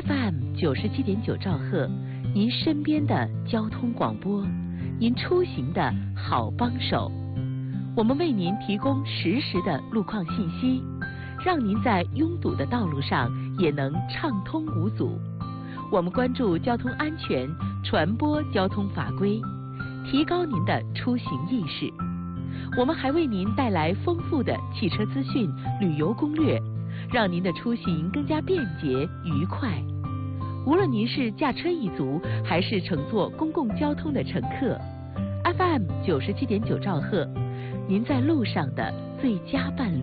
FM97.9兆赫，您身边的交通广播，您出行的好帮手。我们为您提供实时的路况信息，让您在拥堵的道路上也能畅通无阻。我们关注交通安全，传播交通法规，提高您的出行意识。我们还为您带来丰富的汽车资讯、旅游攻略，让您的出行更加便捷愉快。无论您是驾车一族，还是乘坐公共交通的乘客， FM97.9兆赫，您在路上的最佳伴侣。